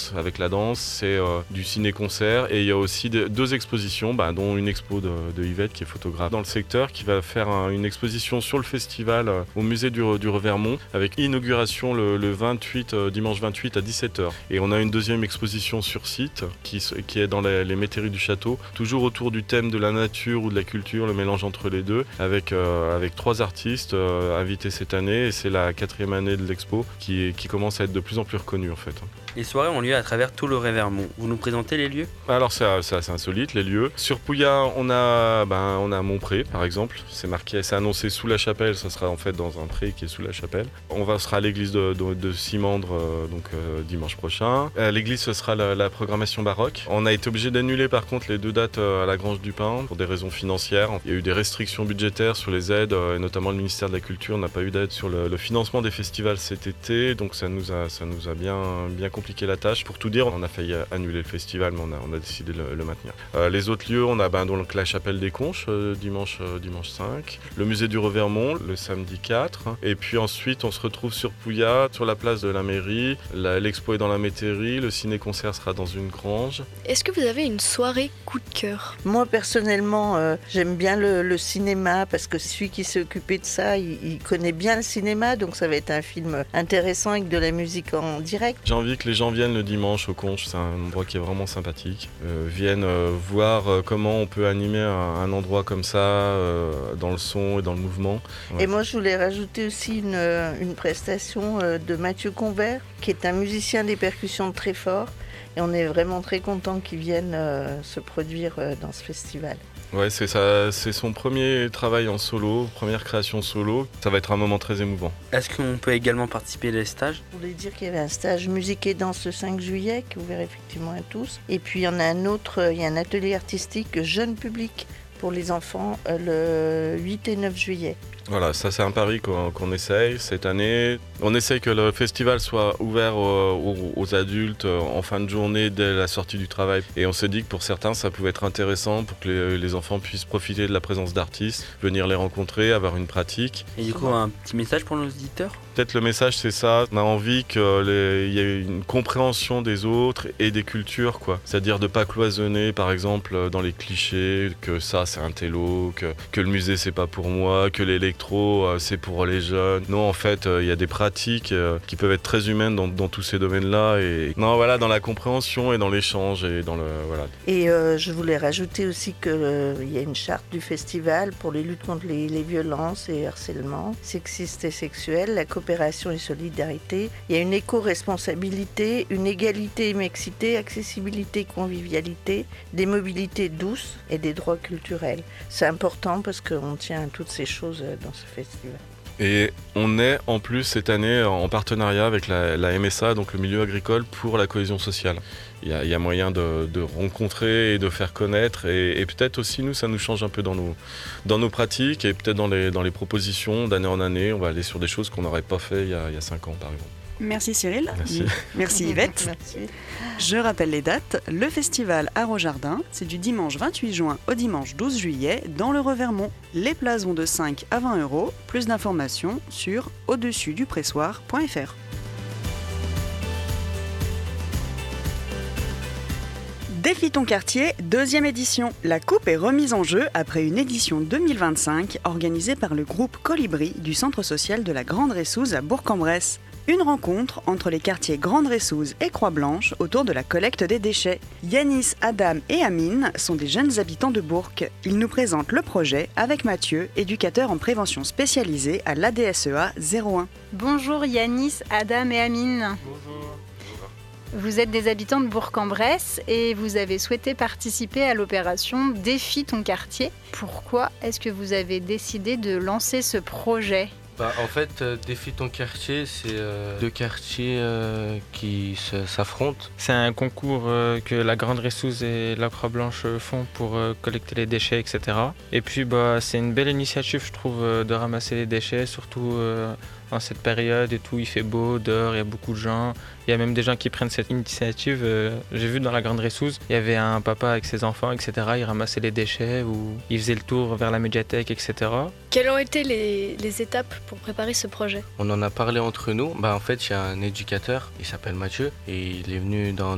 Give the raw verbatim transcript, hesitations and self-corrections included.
danse, avec la danse, c'est euh, du ciné-concert et il y a aussi de, deux expositions, bah, dont une expo de, de Yvette qui est photographe dans le secteur qui va faire un, une exposition sur le festival euh, au musée du, du Revermont avec inauguration le, le vingt-huit, euh, dimanche vingt-huit à dix-sept heures. Et on a une deuxième exposition sur site qui, qui est dans les, les métairies du château, toujours autour du thème de la nature ou de la culture, le mélange entre les deux, avec, euh, avec trois artistes euh, invités cette année et c'est la quatrième année de l'expo qui, qui commence à être de plus en plus reconnue en fait. Les soirées ont lieu à travers tout le Revermont. Vous nous présentez les lieux ? Alors c'est, c'est assez insolite les lieux. Sur Pouillat, on a, ben, on a Montpré par exemple. C'est marqué, c'est annoncé sous la chapelle. Ça sera en fait dans un pré qui est sous la chapelle. On va sera à l'église de, de, de Simandre euh, donc euh, dimanche prochain. À l'église, ce sera la, la programmation baroque. On a été obligé d'annuler par contre les deux dates euh, à la Grange du Pin pour des raisons financières. Il y a eu des restrictions budgétaires sur les aides euh, et notamment le ministère de la Culture n'a pas eu d'aide sur le, le financement des festivals cet été. Donc ça nous a, ça nous a bien, bien compliqué la tâche. Pour tout dire, on a failli annuler le festival, mais on a, on a décidé de le, le maintenir. Euh, les autres lieux, on a ben, donc la chapelle des Conches, euh, dimanche, euh, dimanche cinq, le musée du Revermont, le samedi quatre, et puis ensuite on se retrouve sur Pouillat, sur la place de la mairie, la, l'expo est dans la métairie, le ciné-concert sera dans une grange. Est-ce que vous avez une soirée coup de cœur ? Moi personnellement, euh, j'aime bien le, le cinéma parce que celui qui s'est occupé de ça, il, il connaît bien le cinéma, donc ça va être un film intéressant avec de la musique en direct. J'ai envie que les gens viennent le dimanche au Conche, c'est un endroit qui est vraiment sympathique. Euh, viennent euh, voir euh, comment on peut animer un, un endroit comme ça, euh, dans le son et dans le mouvement. Ouais. Et moi je voulais rajouter aussi une, une prestation de Mathieu Convert, qui est un musicien des percussions très fort. Et on est vraiment très content qu'il vienne euh, se produire euh, dans ce festival. Ouais, c'est, ça, c'est son premier travail en solo, première création solo. Ça va être un moment très émouvant. Est-ce qu'on peut également participer à des stages ? Je voulais dire qu'il y avait un stage musique et danse le cinq juillet, qui est ouvert effectivement à tous. Et puis il y en a un autre, il y a un atelier artistique jeune public pour les enfants le huit et neuf juillet. Voilà, ça c'est un pari qu'on, qu'on essaye cette année. On essaye que le festival soit ouvert aux, aux adultes en fin de journée dès la sortie du travail. Et on s'est dit que pour certains ça pouvait être intéressant pour que les, les enfants puissent profiter de la présence d'artistes, venir les rencontrer, avoir une pratique. Et du coup un petit message pour nos auditeurs ? Peut-être le message c'est ça, on a envie qu'il y ait une compréhension des autres et des cultures, quoi. C'est-à-dire de ne pas cloisonner par exemple dans les clichés, que ça c'est un télo, que, que le musée c'est pas pour moi, que l'électro c'est pour les jeunes. Non, en fait, il y a des pratiques qui peuvent être très humaines dans, dans tous ces domaines-là. Et non, voilà, dans la compréhension et dans l'échange et dans le voilà. Et euh, je voulais rajouter aussi qu'il euh, y a une charte du festival pour les luttes contre les, les violences et harcèlements sexistes et sexuels, la coopération et solidarité. Il y a une éco-responsabilité, une égalité et mixité, accessibilité et convivialité, des mobilités douces et des droits culturels. C'est important parce qu'on tient à toutes ces choses dans ce festival. Et on est en plus cette année en partenariat avec la, la M S A, donc le milieu agricole pour la cohésion sociale. Il y a, il y a moyen de, de rencontrer et de faire connaître et, et peut-être aussi nous ça nous change un peu dans nos, dans nos pratiques et peut-être dans les, dans les propositions d'année en année. On va aller sur des choses qu'on n'aurait pas fait il y a, il y a cinq ans par exemple. Merci Cyril. Merci. Merci Yvette. Merci. Je rappelle les dates. Le festival Art au Jardin, c'est du dimanche vingt-huit juin au dimanche douze juillet dans le Revermont. Les places vont de cinq à vingt euros. Plus d'informations sur au-dessus du pressoir point f r. Défi ton quartier, deuxième édition. La coupe est remise en jeu après une édition deux mille vingt-cinq organisée par le groupe Colibri du centre social de la Grande Ressouze à Bourg-en-Bresse. Une rencontre entre les quartiers Grande Ressouze et Croix-Blanche autour de la collecte des déchets. Yanis, Adam et Amine sont des jeunes habitants de Bourg. Ils nous présentent le projet avec Mathieu, éducateur en prévention spécialisé à l'A D S E A zéro un. Bonjour Yanis, Adam et Amine. Bonjour. Vous êtes des habitants de Bourg-en-Bresse et vous avez souhaité participer à l'opération Défi ton quartier. Pourquoi est-ce que vous avez décidé de lancer ce projet ? Bah, en fait, euh, Défi ton quartier, c'est euh, deux quartiers euh, qui se, s'affrontent. C'est un concours euh, que la Grande Ressouze et la Croix-Blanche font pour euh, collecter les déchets, et cetera. Et puis, bah, c'est une belle initiative, je trouve, euh, de ramasser les déchets, surtout euh, en cette période et tout. Il fait beau, dehors, il y a beaucoup de gens. Il y a même des gens qui prennent cette initiative. Euh, j'ai vu dans la Grande Ressouze, il y avait un papa avec ses enfants, et cetera. Il ramassait les déchets ou il faisait le tour vers la médiathèque, et cetera. Quelles ont été les, les étapes pour préparer ce projet ? On en a parlé entre nous. Bah, en fait, il y a un éducateur, il s'appelle Mathieu, et il est venu dans